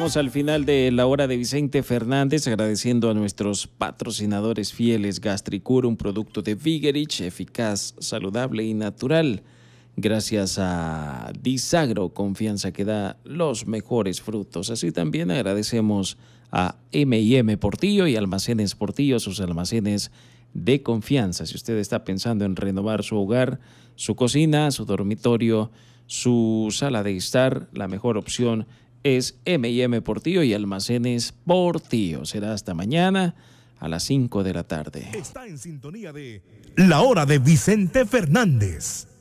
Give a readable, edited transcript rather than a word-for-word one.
Llegamos al final de la hora de Vicente Fernández, agradeciendo a nuestros patrocinadores fieles. Gastricur, un producto de Vigerich, eficaz, saludable y natural. Gracias a Disagro, confianza que da los mejores frutos. Así también agradecemos a M&M Portillo y Almacenes Portillo, sus almacenes de confianza. Si usted está pensando en renovar su hogar, su cocina, su dormitorio, su sala de estar, la mejor opción es M&M Portillo y Almacenes Portillo. Será hasta mañana a las 5 de la tarde. Está en sintonía de La Hora de Vicente Fernández.